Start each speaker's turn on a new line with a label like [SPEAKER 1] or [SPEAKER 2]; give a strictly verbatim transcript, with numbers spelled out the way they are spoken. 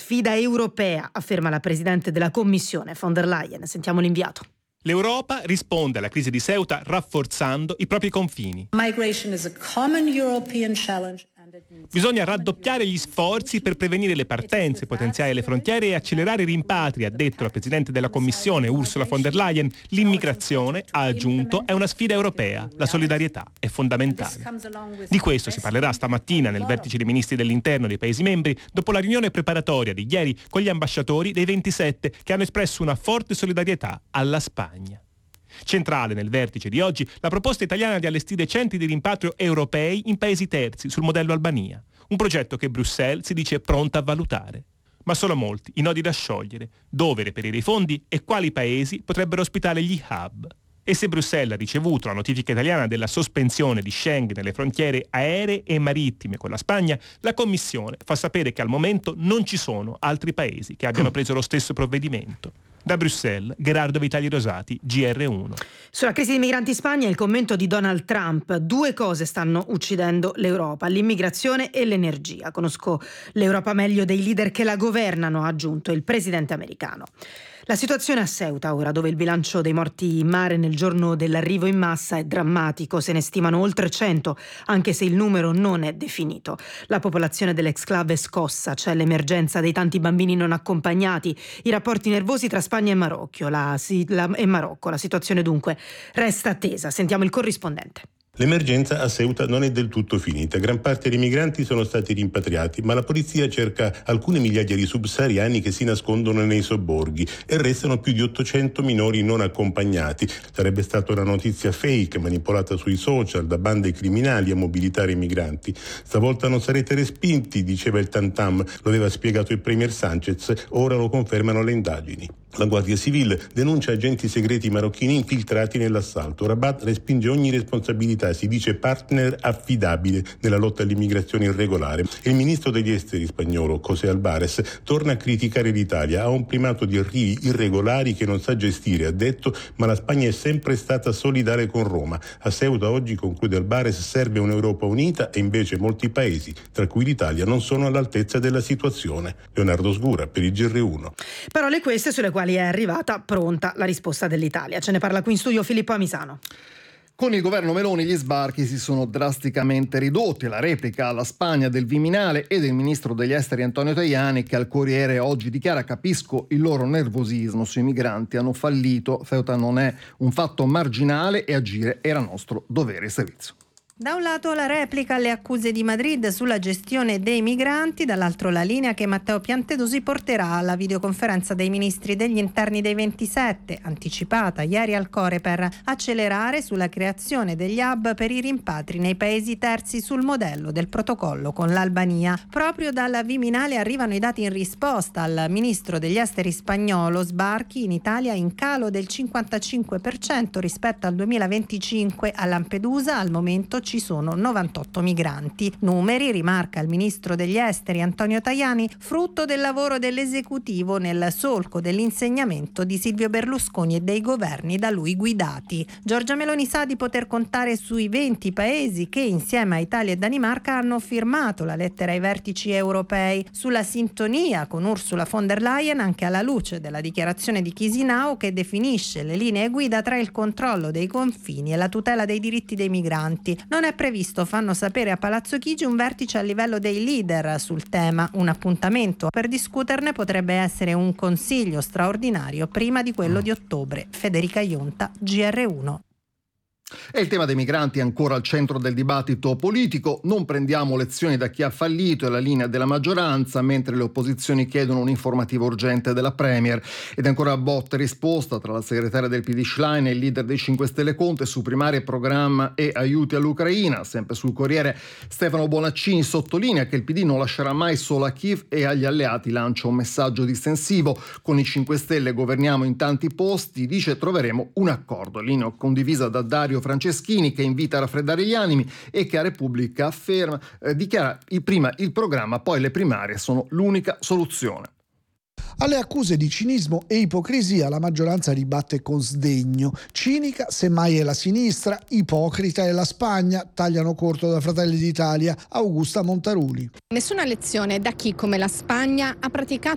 [SPEAKER 1] sfida europea, afferma la Presidente della Commissione von der Leyen. Sentiamo l'inviato.
[SPEAKER 2] L'Europa risponde alla crisi di Ceuta rafforzando i propri confini.
[SPEAKER 3] Migration is a common European challenge.
[SPEAKER 2] Bisogna raddoppiare gli sforzi per prevenire le partenze, potenziare le frontiere e accelerare i rimpatri, ha detto la Presidente della Commissione Ursula von der Leyen. L'immigrazione, ha aggiunto, è una sfida europea. La solidarietà è fondamentale. Di questo si parlerà stamattina nel vertice dei ministri dell'interno dei Paesi membri, dopo la riunione preparatoria di ieri con gli ambasciatori dei ventisette che hanno espresso una forte solidarietà alla Spagna. Centrale nel vertice di oggi la proposta italiana di allestire centri di rimpatrio europei in paesi terzi sul modello Albania, un progetto che Bruxelles si dice pronta a valutare. Ma sono molti i nodi da sciogliere, dove reperire i fondi e quali paesi potrebbero ospitare gli hub. E se Bruxelles ha ricevuto la notifica italiana della sospensione di Schengen nelle frontiere aeree e marittime con la Spagna, la Commissione fa sapere che al momento non ci sono altri paesi che abbiano preso lo stesso provvedimento. Da Bruxelles, Gerardo Vitali Rosati, G R uno.
[SPEAKER 1] Sulla crisi dei migranti in Spagna il commento di Donald Trump. Due cose stanno uccidendo l'Europa, l'immigrazione e l'energia. Conosco l'Europa meglio dei leader che la governano, ha aggiunto il presidente americano. La situazione a Ceuta ora, dove il bilancio dei morti in mare nel giorno dell'arrivo in massa è drammatico, se ne stimano oltre cento, anche se il numero non è definito. La popolazione dell'exclave è scossa, c'è l'emergenza dei tanti bambini non accompagnati, i rapporti nervosi tra Spagna e Marocco, la, la, e Marocco. La situazione dunque resta attesa. Sentiamo il corrispondente.
[SPEAKER 4] L'emergenza a Ceuta non è del tutto finita. Gran parte dei migranti sono stati rimpatriati, ma la polizia cerca alcune migliaia di subsahariani che si nascondono nei sobborghi e restano più di ottocento minori non accompagnati. Sarebbe stata una notizia fake manipolata sui social da bande criminali a mobilitare i migranti. Stavolta non sarete respinti, diceva il Tantam, lo aveva spiegato il premier Sanchez, ora lo confermano le indagini. La Guardia Civile denuncia agenti segreti marocchini infiltrati nell'assalto. Rabat respinge ogni responsabilità, si dice partner affidabile nella lotta all'immigrazione irregolare. Il ministro degli esteri spagnolo, José Álvarez, torna a criticare l'Italia. Ha un primato di arrivi irregolari che non sa gestire, ha detto, ma la Spagna è sempre stata solidale con Roma. A Ceuta oggi, conclude Álvarez, serve un'Europa unita e invece molti paesi, tra cui l'Italia, non sono all'altezza della situazione. Leonardo Sgura per il G R uno.
[SPEAKER 1] Parole queste sulle quali è arrivata pronta la risposta dell'Italia. Ce ne parla qui in studio Filippo Amisano.
[SPEAKER 5] Con il governo Meloni gli sbarchi si sono drasticamente ridotti. La replica alla Spagna del Viminale e del ministro degli esteri Antonio Tajani, che al Corriere oggi dichiara: capisco il loro nervosismo sui migranti, hanno fallito, Ceuta non è un fatto marginale e agire era nostro dovere e servizio.
[SPEAKER 6] Da un lato la replica alle accuse di Madrid sulla gestione dei migranti, dall'altro la linea che Matteo Piantedosi porterà alla videoconferenza dei ministri degli interni dei ventisette, anticipata ieri al Core, per accelerare sulla creazione degli hub per i rimpatri nei paesi terzi sul modello del protocollo con l'Albania. Proprio dalla Viminale arrivano i dati in risposta al ministro degli esteri spagnolo: sbarchi in Italia in calo del cinquantacinque per cento rispetto al duemilaventicinque. A Lampedusa al momento ci sono novantotto migranti. Numeri, rimarca il ministro degli esteri Antonio Tajani, frutto del lavoro dell'esecutivo nel solco dell'insegnamento di Silvio Berlusconi e dei governi da lui guidati. Giorgia Meloni sa di poter contare sui venti paesi che insieme a Italia e Danimarca hanno firmato la lettera ai vertici europei sulla sintonia con Ursula von der Leyen, anche alla luce della dichiarazione di Chisinau che definisce le linee guida tra il controllo dei confini e la tutela dei diritti dei migranti. Non è previsto, fanno sapere a Palazzo Chigi, un vertice a livello dei leader sul tema. Un appuntamento per discuterne potrebbe essere un consiglio straordinario prima di quello di ottobre. Federica Ionta, G R uno.
[SPEAKER 5] E il tema dei migranti è ancora al centro del dibattito politico. Non prendiamo lezioni da chi ha fallito, è la linea della maggioranza, mentre le opposizioni chiedono un'informativa urgente della Premier. Ed è ancora botta e risposta tra la segretaria del P D Schlein e il leader dei cinque Stelle Conte su primaria, programma e aiuti all'Ucraina. Sempre sul Corriere Stefano Bonaccini sottolinea che il P D non lascerà mai sola Kiev e agli alleati lancia un messaggio distensivo. Con i cinque Stelle governiamo in tanti posti, dice, troveremo un accordo. Linea condivisa da Dario Franceschini, che invita a raffreddare gli animi e che a Repubblica afferma, eh, dichiara il prima il programma, poi le primarie sono l'unica soluzione.
[SPEAKER 7] Alle accuse di cinismo e ipocrisia la maggioranza ribatte con sdegno. Cinica semmai è la sinistra, ipocrita è la Spagna, tagliano corto da Fratelli d'Italia Augusta Montaruli.
[SPEAKER 8] Nessuna lezione da chi come la Spagna ha praticato